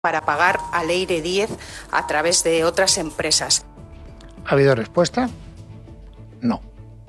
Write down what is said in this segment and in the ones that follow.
para pagar a Leire Díez a través de otras empresas. ¿Ha habido respuesta? No.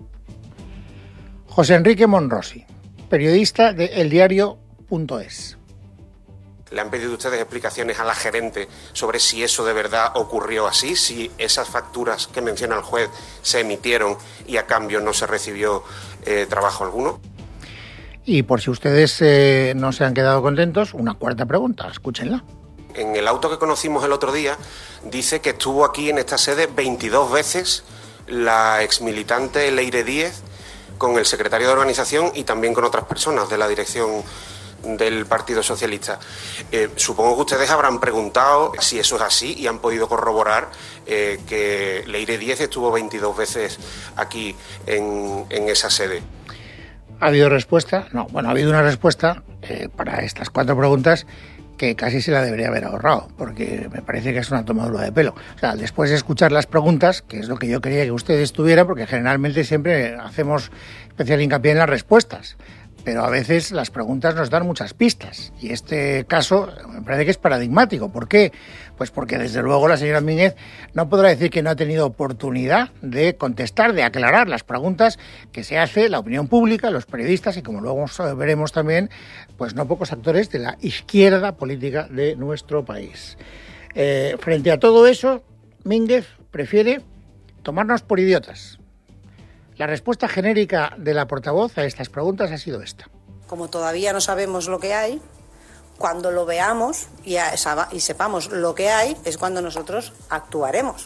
José Enrique Monrosi, periodista de eldiario.es. ¿Le han pedido ustedes explicaciones a la gerente sobre si eso de verdad ocurrió así? Si esas facturas que menciona el juez se emitieron y a cambio no se recibió trabajo alguno. Y por si ustedes no se han quedado contentos, una cuarta pregunta, escúchenla. En el auto que conocimos el otro día dice que estuvo aquí en esta sede 22 veces la exmilitante Leire Díez con el secretario de organización y también con otras personas de la dirección del Partido Socialista. Supongo que ustedes habrán preguntado si eso es así y han podido corroborar que Leire Díez estuvo 22 veces aquí en esa sede. ¿Ha habido respuesta? No. Bueno, ha habido una respuesta para estas cuatro preguntas que casi se la debería haber ahorrado, porque me parece que es una tomadura de pelo. O sea, después de escuchar las preguntas, que es lo que yo quería que ustedes tuvieran, porque generalmente siempre hacemos especial hincapié en las respuestas, pero a veces las preguntas nos dan muchas pistas, y este caso me parece que es paradigmático. ¿Por qué? Pues porque desde luego la señora Mínguez no podrá decir que no ha tenido oportunidad de contestar, de aclarar las preguntas que se hace la opinión pública, los periodistas y, como luego veremos también, pues no pocos actores de la izquierda política de nuestro país. Frente a todo eso, Mínguez prefiere tomarnos por idiotas. La respuesta genérica de la portavoz a estas preguntas ha sido esta. Como todavía no sabemos lo que hay, cuando lo veamos y sepamos lo que hay, es cuando nosotros actuaremos.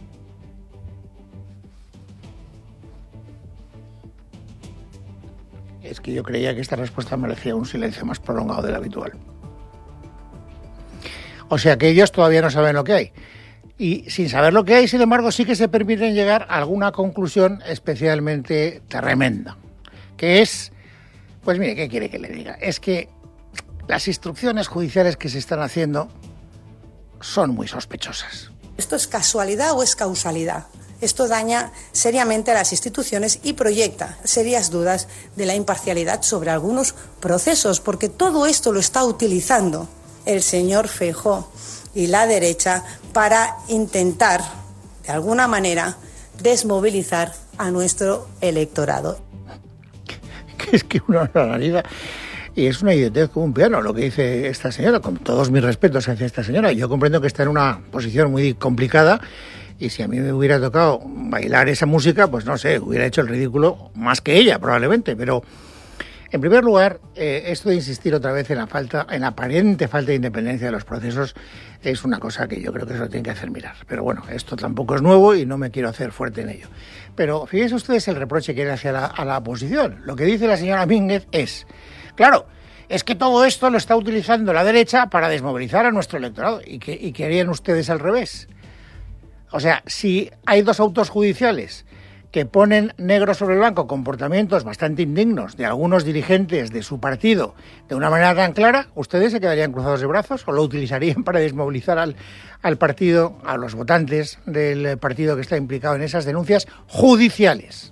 Es que yo creía que esta respuesta merecía un silencio más prolongado del habitual. O sea que ellos todavía no saben lo que hay. Y sin saber lo que hay, sin embargo, sí que se permiten llegar a alguna conclusión especialmente tremenda. Que es, pues mire, ¿qué quiere que le diga? Es que las instrucciones judiciales que se están haciendo son muy sospechosas. ¿Esto es casualidad o es causalidad? Esto daña seriamente a las instituciones y proyecta serias dudas de la imparcialidad sobre algunos procesos, porque todo esto lo está utilizando el señor Feijóo y la derecha para intentar, de alguna manera, desmovilizar a nuestro electorado. Que es que uno lo analiza y es una idiotez como un piano lo que dice esta señora, con todos mis respetos hacia esta señora. Yo comprendo que está en una posición muy complicada y si a mí me hubiera tocado bailar esa música, pues no sé, hubiera hecho el ridículo más que ella probablemente, pero en primer lugar, esto de insistir otra vez en la aparente falta de independencia de los procesos es una cosa que yo creo que se lo tienen que hacer mirar. Pero bueno, esto tampoco es nuevo y no me quiero hacer fuerte en ello. Pero fíjense ustedes el reproche que le hace a la oposición. Lo que dice la señora Mínguez es, claro, es que todo esto lo está utilizando la derecha para desmovilizar a nuestro electorado. ¿Y qué harían ustedes al revés? O sea, si hay dos autos judiciales que ponen negro sobre blanco comportamientos bastante indignos de algunos dirigentes de su partido de una manera tan clara, ¿ustedes se quedarían cruzados de brazos o lo utilizarían para desmovilizar al partido, a los votantes del partido que está implicado en esas denuncias judiciales?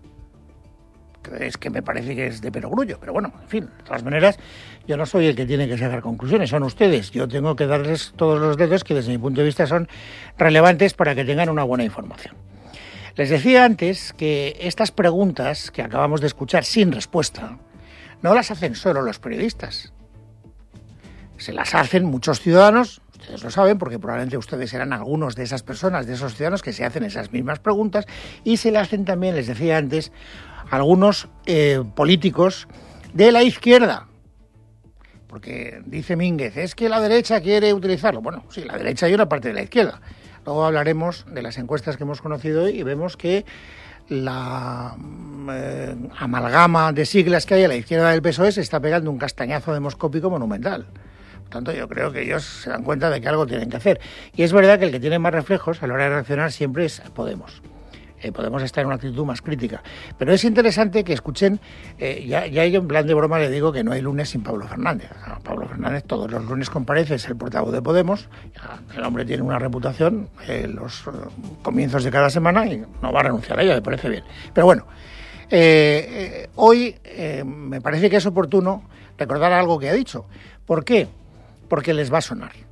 Es que me parece que es de perogrullo, pero bueno, en fin, de todas maneras, yo no soy el que tiene que sacar conclusiones, son ustedes. Yo tengo que darles todos los datos que desde mi punto de vista son relevantes para que tengan una buena información. Les decía antes que estas preguntas que acabamos de escuchar sin respuesta no las hacen solo los periodistas. Se las hacen muchos ciudadanos, ustedes lo saben porque probablemente ustedes serán algunos de esas personas, de esos ciudadanos que se hacen esas mismas preguntas, y se las hacen también, les decía antes, algunos políticos de la izquierda. Porque dice Mínguez, es que la derecha quiere utilizarlo. Bueno, sí, la derecha y una parte de la izquierda. Luego hablaremos de las encuestas que hemos conocido hoy y vemos que la amalgama de siglas que hay a la izquierda del PSOE se está pegando un castañazo demoscópico monumental. Por tanto, yo creo que ellos se dan cuenta de que algo tienen que hacer. Y es verdad que el que tiene más reflejos a la hora de reaccionar siempre es Podemos. Podemos estar en una actitud más crítica. Pero es interesante que escuchen, ya yo en plan de broma le digo que no hay lunes sin Pablo Fernández. O sea, Pablo Fernández todos los lunes comparece, es el portavoz de Podemos, el hombre tiene una reputación en los comienzos de cada semana y no va a renunciar a ella, me parece bien. Pero bueno, hoy me parece que es oportuno recordar algo que ha dicho. ¿Por qué? Porque les va a sonar.